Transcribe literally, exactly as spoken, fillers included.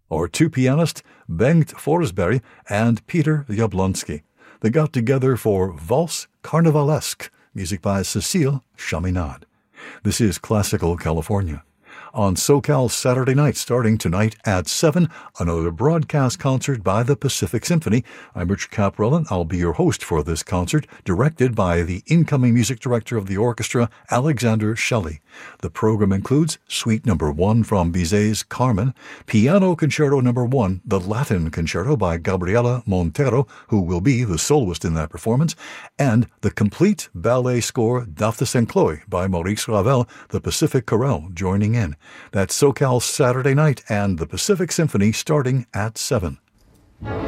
or two pianists, Bengt Forsberg and Peter Jablonski. They got together for Valse Carnavalesque, music by Cécile Chaminade. This is Classical California. On SoCal Saturday night, starting tonight at seven, another broadcast concert by the Pacific Symphony. I'm Richard Caprella. I'll be your host for this concert, directed by the incoming music director of the orchestra, Alexander Shelley. The program includes Suite Number One from Bizet's Carmen, Piano Concerto Number One, the Latin Concerto by Gabriela Montero, who will be the soloist in that performance, and the complete ballet score d'Aftes Saint Cloy by Maurice Ravel, the Pacific Chorale, joining in. That's SoCal Saturday night and the Pacific Symphony starting at seven.